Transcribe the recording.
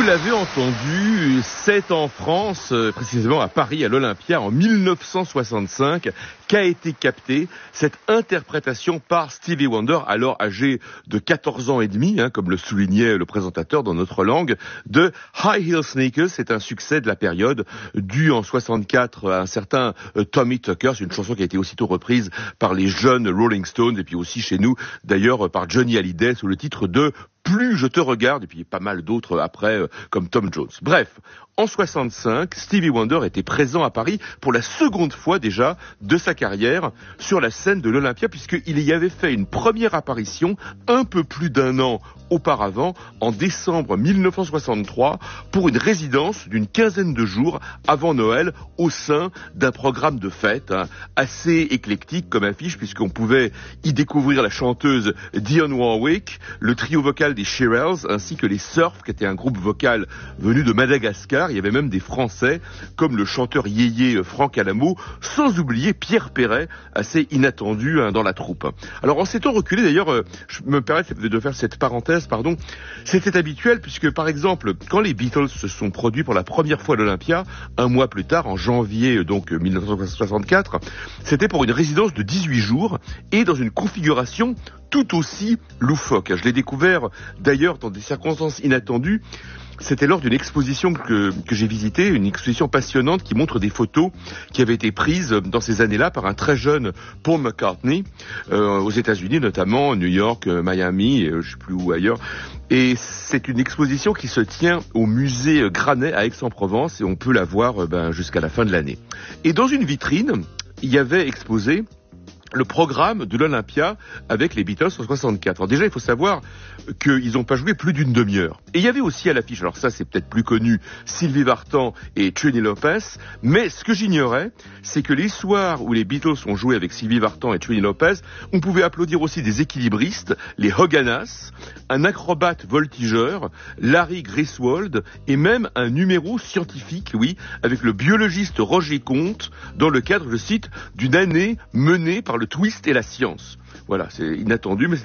l'avez entendu, c'est en France, précisément à Paris, à l'Olympia, en 1965, qu'a été captée cette interprétation par Stevie Wonder, alors âgé de 14 ans et demi, comme le soulignait le présentateur dans notre langue, de High Heel Sneakers. C'est un succès de la période, dû en 64 à un certain Tommy Tucker. C'est une chanson qui a été aussitôt reprise par les jeunes Rolling Stones, et puis aussi chez nous, d'ailleurs, par Johnny Hallyday, sous le titre de Plus je te regarde, et puis pas mal d'autres après, comme Tom Jones. Bref, en 65, Stevie Wonder était présent à Paris pour la seconde fois déjà de sa carrière sur la scène de l'Olympia, puisqu'il y avait fait une première apparition un peu plus d'un an auparavant, en décembre 1963, pour une résidence d'une quinzaine de jours avant Noël, au sein d'un programme de fête assez éclectique comme affiche, puisqu'on pouvait y découvrir la chanteuse Dionne Warwick, le trio vocal des Shirelles, ainsi que les Surf, qui était un groupe vocal venu de Madagascar. Il y avait même des Français, comme le chanteur yéyé Franck Alamo, sans oublier Pierre Perret, assez inattendu dans la troupe. Alors, en ces temps reculés, d'ailleurs, je me permets de faire cette parenthèse, c'était habituel, puisque, par exemple, quand les Beatles se sont produits pour la première fois à l'Olympia, un mois plus tard, en janvier, donc 1964, c'était pour une résidence de 18 jours, et dans une configuration tout aussi loufoque. Je l'ai découvert, d'ailleurs, dans des circonstances inattendues. C'était lors d'une exposition que j'ai visitée, une exposition passionnante qui montre des photos qui avaient été prises dans ces années-là par un très jeune Paul McCartney, aux États-Unis notamment, New York, Miami, et je sais plus où ailleurs. Et c'est une exposition qui se tient au musée Granet à Aix-en-Provence, et on peut la voir jusqu'à la fin de l'année. Et dans une vitrine, il y avait exposé le programme de l'Olympia avec les Beatles en 64. Alors déjà, il faut savoir qu'ils n'ont pas joué plus d'une demi-heure. Et il y avait aussi à l'affiche, alors ça c'est peut-être plus connu, Sylvie Vartan et Trini Lopez, mais ce que j'ignorais, c'est que les soirs où les Beatles ont joué avec Sylvie Vartan et Trini Lopez, on pouvait applaudir aussi des équilibristes, les Hoganas, un acrobate voltigeur, Larry Griswold, et même un numéro scientifique, oui, avec le biologiste Roger Comte, dans le cadre, je cite, d'une année menée par le twist et la science. Voilà, c'est inattendu, mais